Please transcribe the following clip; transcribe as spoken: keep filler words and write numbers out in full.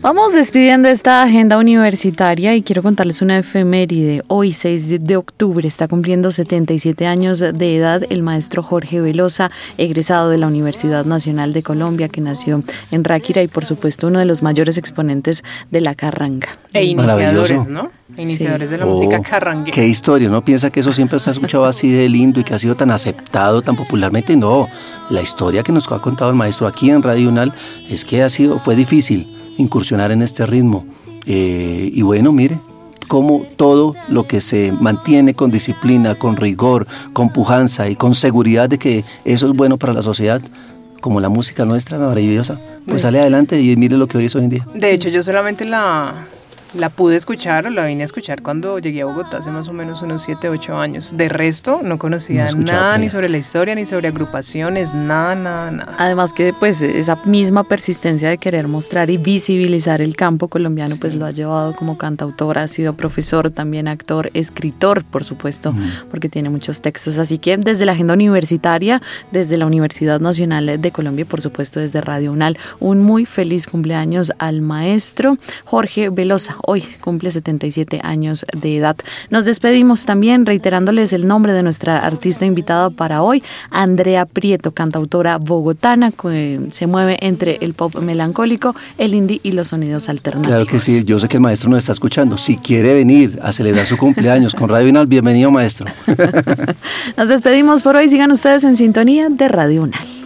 Vamos despidiendo esta agenda universitaria y quiero contarles una efeméride. Hoy, seis de octubre, está cumpliendo setenta y siete años de edad el maestro Jorge Velosa, egresado de la Universidad Nacional de Colombia, que nació en Ráquira y, por supuesto, uno de los mayores exponentes de la carranga. E iniciadores, ¿no? Iniciadores sí. de la oh, música carranguera. Qué historia, ¿no? Piensa que eso siempre se ha escuchado así de lindo y que ha sido tan aceptado tan popularmente. No, la historia que nos ha contado el maestro aquí en Radio UNAL es que ha sido, fue difícil incursionar en este ritmo. Eh, y bueno, mire, cómo todo lo que se mantiene con disciplina, con rigor, con pujanza y con seguridad de que eso es bueno para la sociedad, como la música nuestra maravillosa, pues, pues sale adelante y mire lo que hoy es hoy en día. De hecho, yo solamente la... La pude escuchar o la vine a escuchar cuando llegué a Bogotá hace más o menos unos siete, ocho años. De resto, no conocía no nada, ni sobre la historia, ni sobre agrupaciones, nada, nada, nada. Además que pues esa misma persistencia de querer mostrar y visibilizar el campo colombiano, pues lo ha llevado como cantautor, ha sido profesor, también actor, escritor, por supuesto, mm. porque tiene muchos textos. Así que desde la agenda universitaria, desde la Universidad Nacional de Colombia y por supuesto desde Radio UNAL, un muy feliz cumpleaños al maestro Jorge Velosa. Hoy cumple setenta y siete años de edad. Nos despedimos también reiterándoles el nombre de nuestra artista invitada para hoy, Andrea Prieto, cantautora bogotana que se mueve entre el pop melancólico, el indie y los sonidos alternativos. Claro que sí, yo sé que el maestro nos está escuchando. Si quiere venir a celebrar su cumpleaños con Radio UNAL, bienvenido, maestro. Nos despedimos por hoy. Sigan ustedes en sintonía de Radio UNAL.